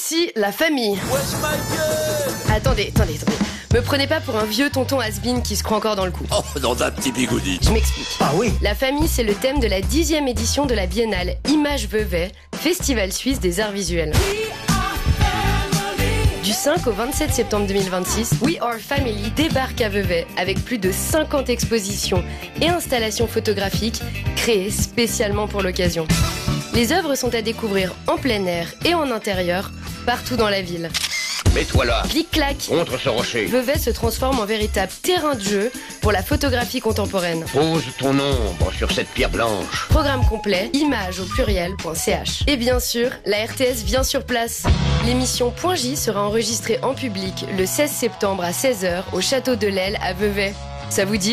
Voici la famille. Wesh ma gueule. Attendez. Me prenez pas pour un vieux tonton has-been qui se croit encore dans le coup. Oh, dans un petit bigoudi. Je m'explique. Ah oui. La famille, c'est le thème de la 10e édition de la Biennale Images Vevey, festival suisse des arts visuels. Du 5 au 27 septembre 2026, We Are Family débarque à Vevey avec plus de 50 expositions et installations photographiques créées spécialement pour l'occasion. Les œuvres sont à découvrir en plein air et en intérieur, partout dans la ville. Mets-toi là, Clic-clac, contre ce rocher. Vevey se transforme en véritable terrain de jeu pour la photographie contemporaine. Pose ton ombre sur cette pierre blanche. Programme complet, images au pluriel.ch. Et bien sûr, la RTS vient sur place. L'émission Point J sera enregistrée en public le 16 septembre à 16h au Château de l'Aile à Vevey. Ça vous dit ?